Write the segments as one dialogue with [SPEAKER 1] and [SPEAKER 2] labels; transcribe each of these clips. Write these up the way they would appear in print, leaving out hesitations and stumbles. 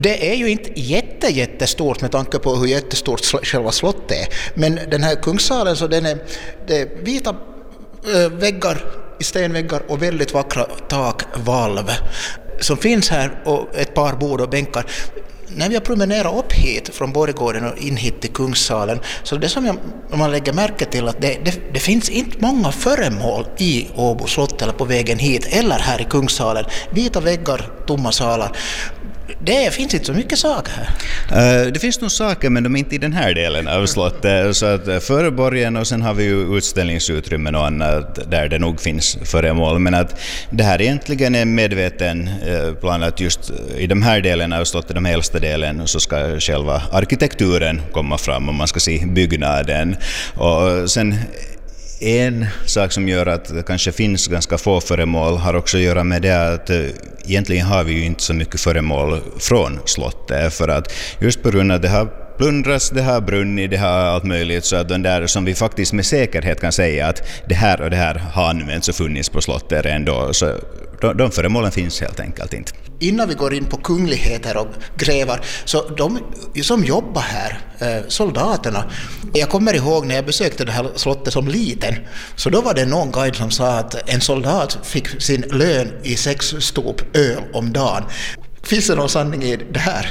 [SPEAKER 1] Det är ju inte jättestort med tanke på hur jättestort själva slottet är. Men den här kungssalen, så det är vita väggar i stenväggar och väldigt vackra takvalv som finns här, och ett par bord och bänkar. När vi har promenerat upp hit från Borggården och in hit till kungssalen, så det som man lägger märke till att det finns inte många föremål i Åbo slott eller på vägen hit eller här i kungssalen. Vita väggar, tomma salar. Det finns inte så mycket saker här.
[SPEAKER 2] Det finns nog saker, men de är inte i den här delen av slottet. Så att före borgen, och sen har vi ju utställningsutrymmen och annat där det nog finns föremål. Men att det här egentligen är medveten plan att just i de här delarna av slottet, de äldsta delen, så ska själva arkitekturen komma fram och man ska se byggnaden. Och sen en sak som gör att det kanske finns ganska få föremål har också att göra med det att egentligen har vi ju inte så mycket föremål från slottet, för att just på grund av det har plundrats, det har brunnit, det har allt möjligt, så att den där som vi faktiskt med säkerhet kan säga att det här och det här har använts och funnits på slottet ändå, så de föremålen finns helt enkelt inte.
[SPEAKER 1] Innan vi går in på kungligheter och grevar, så de som jobbar här, soldaterna, jag kommer ihåg när jag besökte det här slottet som liten, så då var det någon guide som sa att en soldat fick sin lön i 6 stop öl om dagen. Finns det någon sanning i det här?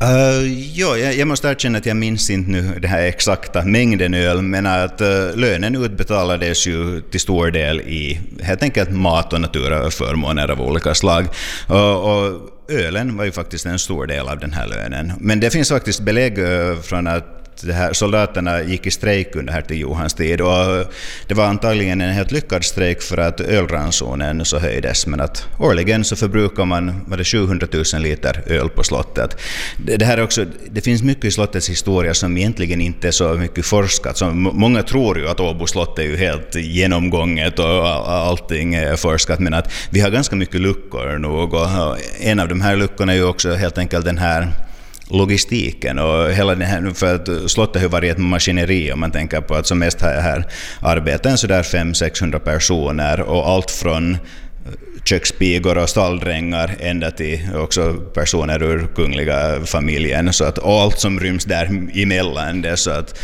[SPEAKER 2] Jag måste erkänna att jag minns inte nu den här exakta mängden öl, men att lönen utbetalades ju till stor del i helt enkelt mat och naturförmåner av olika slag. Och ölen var ju faktiskt en stor del av den här lönen. Men det finns faktiskt belägg från att de här soldaterna gick i strejk under hertig Johans tid, och det var antagligen en helt lyckad strejk för att ölransonen så höjdes, men att årligen så förbrukar man 700 000 liter öl på slottet. Det här också, det finns mycket i slottets historia som egentligen inte är så mycket forskat. Så många tror ju att Åbo slott är ju helt genomgånget och allting är forskat, men att vi har ganska mycket luckor nog, och en av de här luckorna är ju också helt enkelt den här logistiken och hela den här, för att slottet har varit ett maskineri om man tänker på att som mest här arbetar så där 500-600 personer, och allt från kökspigor och stalldrängar ända till också personer ur kungliga familjen, så att allt som ryms där emellan det, så att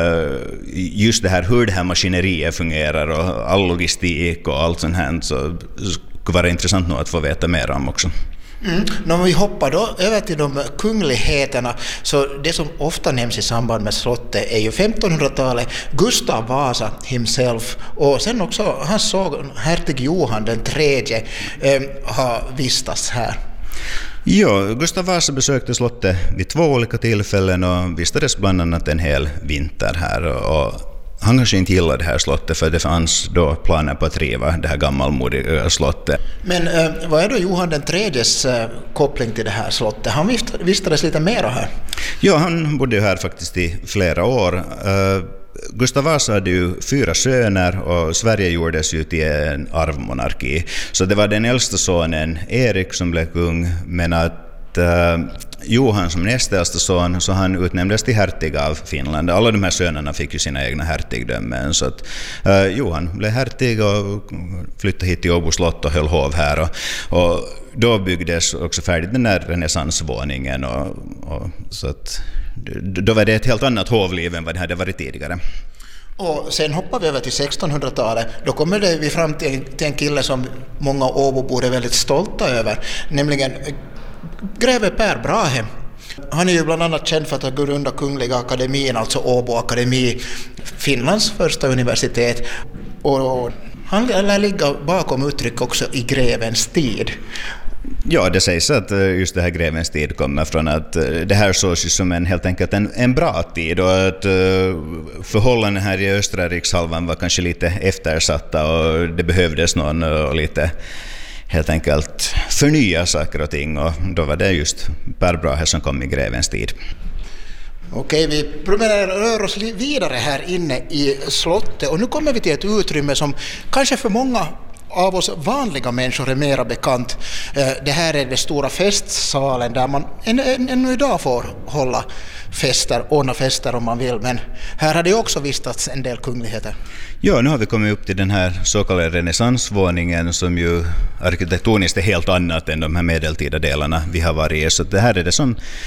[SPEAKER 2] just det här hur det här maskineriet fungerar och all logistik och allt sånt här, så skulle vara intressant nog att få veta mer om också.
[SPEAKER 1] När vi hoppar då över till de kungligheterna, så det som ofta nämns i samband med slottet är ju 1500-talet, Gustav Vasa himself, och sen också hans son hertig Johan den tredje har vistats här.
[SPEAKER 2] Ja, Gustav Vasa besökte slottet vid 2 olika tillfällen och vistades bland annat en hel vinter här, och han kanske inte gillade det här slottet för det fanns då planer på att riva det här gammalmodiga slottet.
[SPEAKER 1] Men vad är då Johan den tredjes koppling till det här slottet? Han vistades lite mer här.
[SPEAKER 2] Ja, han bodde ju här faktiskt i flera år. Gustav Vasa hade ju 4 söner och Sverige gjordes ju till en arvmonarki. Så det var den äldsta sonen Erik som blev kung, men att Johan som näst äldsta son, så han utnämndes till hertig av Finland. Alla de här sönerna fick ju sina egna hertigdömen, så att Johan blev hertig och flyttade hit till Åbo slott och höll hov här, och då byggdes också färdigt den där renässansvåningen, och så att då var det ett helt annat hovliv än vad det hade varit tidigare.
[SPEAKER 1] Och sen hoppar vi över till 1600-talet. Då kommer vi fram till en kille som många Åbobor är väldigt stolta över, nämligen greve Per Brahe. Han är ju bland annat känd för att ha grundat Kungliga akademin, alltså Åbo akademi, Finlands första universitet. Och han lär ligga bakom uttryck också i grevens tid.
[SPEAKER 2] Ja, det sägs att just det här grevens tid kommer från att det här sågs ju som helt enkelt en bra tid, och att förhållanden här i östra rikshalvan var kanske lite eftersatta och det behövdes någon och lite helt enkelt förnya saker och ting, och då var det just Per Brahe som kom i grevens tid.
[SPEAKER 1] Okej, vi rör oss vidare här inne i slottet, och nu kommer vi till ett utrymme som kanske för många av oss vanliga människor är mera bekant. Det här är den stora festsalen där man ännu idag får ordna fester om man vill, men här har det också vistats en del kungligheter.
[SPEAKER 2] Ja, nu har vi kommit upp till den här så kallade renässansvåningen som ju arkitektoniskt är helt annat än de här medeltida delarna vi har varit i. Så det här är det som